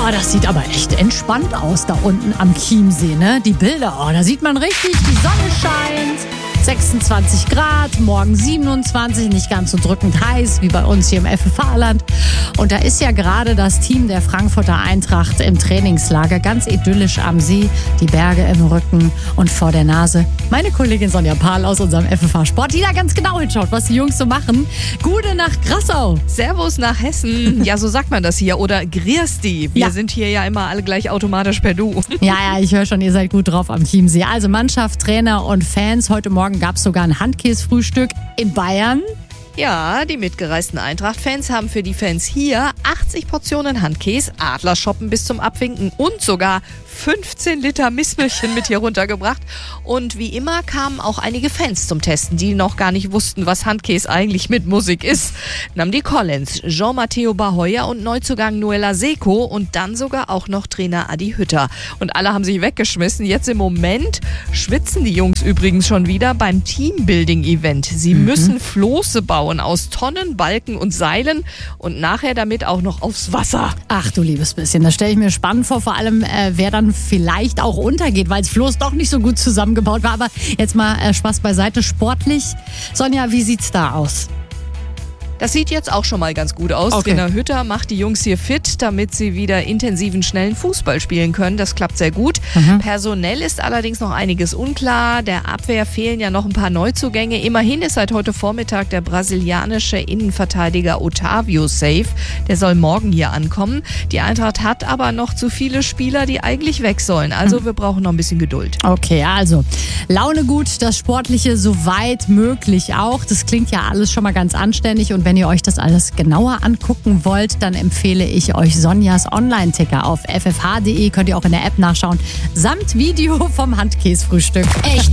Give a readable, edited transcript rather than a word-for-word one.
das sieht aber echt entspannt aus da unten am Chiemsee, ne? Die Bilder, da sieht man richtig, die Sonne scheint. 26 Grad, morgen 27, nicht ganz so drückend heiß wie bei uns hier im FFH-Land. Und da ist ja gerade das Team der Frankfurter Eintracht im Trainingslager, ganz idyllisch am See, die Berge im Rücken und vor der Nase. Meine Kollegin Sonja Pahl aus unserem FFH-Sport, die da ganz genau hinschaut, was die Jungs so machen. Gute nach Grassau. Servus nach Hessen. Ja, so sagt man das hier. Oder Grüßti. Wir sind hier ja immer alle gleich automatisch per Du. Ja, ich höre schon, ihr seid gut drauf am Chiemsee. Also Mannschaft, Trainer und Fans. Heute Morgen gab es sogar ein Handkäsefrühstück in Bayern. Ja, die mitgereisten Eintracht-Fans haben für die Fans hier 80 Portionen Handkäse, Adlerschoppen bis zum Abwinken und sogar 15 Liter Missmilchen mit hier runtergebracht. Und wie immer kamen auch einige Fans zum Testen, die noch gar nicht wussten, was Handkäse eigentlich mit Musik ist. Nahmen die Collins, Jean-Matteo Bahoyer und Neuzugang Noela Seko und dann sogar auch noch Trainer Adi Hütter. Und alle haben sich weggeschmissen. Jetzt im Moment schwitzen die Jungs übrigens schon wieder beim Teambuilding-Event. Sie müssen Floße bauen aus Tonnen, Balken und Seilen und nachher damit auch noch aufs Wasser. Ach du liebes bisschen, das stelle ich mir spannend vor, vor allem wer dann vielleicht auch untergeht, weil das Floß doch nicht so gut zusammengebaut war. Aber jetzt mal Spaß beiseite, sportlich. Sonja, wie sieht's da aus? Das sieht jetzt auch schon mal ganz gut aus. Okay. Trainer Hütter macht die Jungs hier fit, damit sie wieder intensiven, schnellen Fußball spielen können. Das klappt sehr gut. Personell ist allerdings noch einiges unklar. Der Abwehr fehlen ja noch ein paar Neuzugänge. Immerhin ist seit heute Vormittag der brasilianische Innenverteidiger Otavio safe. Der soll morgen hier ankommen. Die Eintracht hat aber noch zu viele Spieler, die eigentlich weg sollen. Also wir brauchen noch ein bisschen Geduld. Okay, also Laune gut, das Sportliche so weit möglich auch. Das klingt ja alles schon mal ganz anständig. Und wenn ihr euch das alles genauer angucken wollt, dann empfehle ich euch Sonjas Online-Ticker. Auf ffh.de könnt ihr auch in der App nachschauen, samt Video vom Handkäsefrühstück. Echt